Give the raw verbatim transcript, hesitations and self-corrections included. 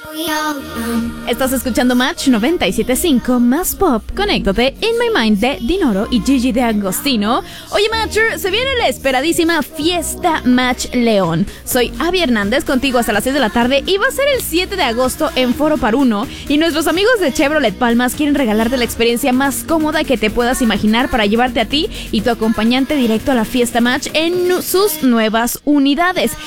Estás escuchando Match noventa y siete punto cinco más pop. Conéctate In My Mind de Dinoro y Gigi de Agostino. Oye, Matcher, se viene la esperadísima Fiesta Match León. Soy Abby Hernández, contigo hasta las seis de la tarde y va a ser el siete de agosto en Foro Paruno. Y nuestros amigos de Chevrolet Palmas quieren regalarte la experiencia más cómoda que te puedas imaginar para llevarte a ti y tu acompañante directo a la Fiesta Match en sus nuevas unidades.